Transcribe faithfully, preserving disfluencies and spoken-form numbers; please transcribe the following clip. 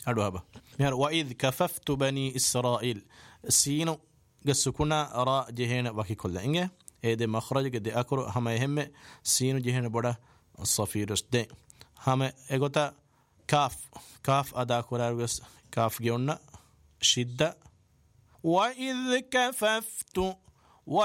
أدوابا يعني وإذ كففت بني إسرائيل سينو قسكنا راء جهين باكي كل إنجا إيدي مخرج قد أكرو هما يهم سينو جهين بودا الصفيرس دي هما إغوتا كاف كاف أدا كورارغس كاف جيونا شدة وإذ كففت